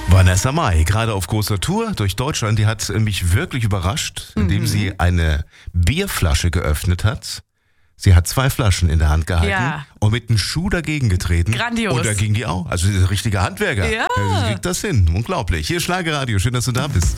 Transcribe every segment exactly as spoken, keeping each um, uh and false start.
Vanessa Mai, gerade auf großer Tour durch Deutschland, die hat mich wirklich überrascht, indem mhm. sie eine Bierflasche geöffnet hat. Sie hat zwei Flaschen in der Hand gehalten Ja. und mit einem Schuh dagegen getreten. Grandios. Und da ging die auch. Also dieser richtige Handwerker. Ja. Der kriegt das hin. Unglaublich. Hier ist Schlagerradio. Schön, dass du da bist.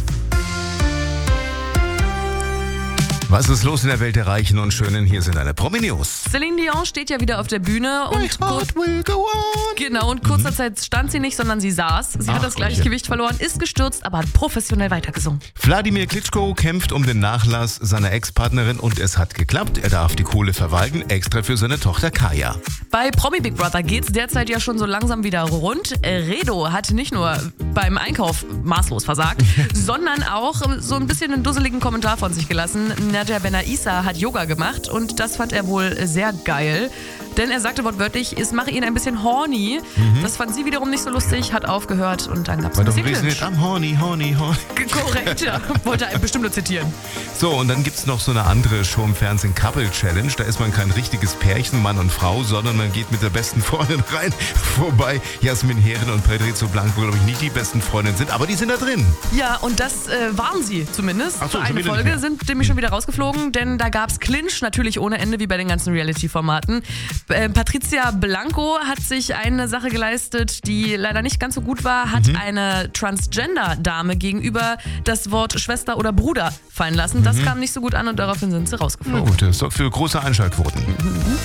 Was ist los in der Welt der Reichen und Schönen? Hier sind deine Promi-News. Celine Dion steht ja wieder auf der Bühne und My heart will go on. genau und kurzer mhm. Zeit stand sie nicht, sondern sie saß. Sie Ach, hat das Gleichgewicht verloren, ist gestürzt, aber hat professionell weitergesungen. Wladimir Klitschko kämpft um den Nachlass seiner Ex-Partnerin und es hat geklappt. Er darf die Kohle verwalten, extra für seine Tochter Kaya. Bei Promi Big Brother geht's derzeit ja schon so langsam wieder rund. Redo hat nicht nur beim Einkauf maßlos versagt, sondern auch so ein bisschen einen dusseligen Kommentar von sich gelassen. Nadja Benaissa hat Yoga gemacht und das fand er wohl sehr geil. Denn er sagte wortwörtlich, es mache ihn ein bisschen horny. Mhm. Das fand sie wiederum nicht so lustig, hat aufgehört und dann gab es ein bisschen Clinch. I'm horny, horny, horny. Korrekt, ja. Wollte er bestimmt nur zitieren. So, und dann gibt es noch so eine andere Show im Fernsehen, Couple Challenge. Da ist man kein richtiges Pärchen, Mann und Frau, sondern man geht mit der besten Freundin rein. Wobei Jasmin Herren und Pedrizio Blanco, glaube ich, nicht die besten Freundinnen sind, aber die sind da drin. Ja, und das äh, waren sie zumindest. Ach so, Für eine schon Folge sind nämlich schon wieder rausgeflogen, denn da gab es Clinch, natürlich ohne Ende, wie bei den ganzen Reality-Formaten. Äh, Patricia Blanco hat sich eine Sache geleistet, die leider nicht ganz so gut war, hat mhm. eine Transgender-Dame gegenüber das Wort Schwester oder Bruder fallen lassen. Das mhm. kam nicht so gut an und daraufhin sind sie rausgeflogen. Na gut, das sorgt für große Einschaltquoten. Mhm.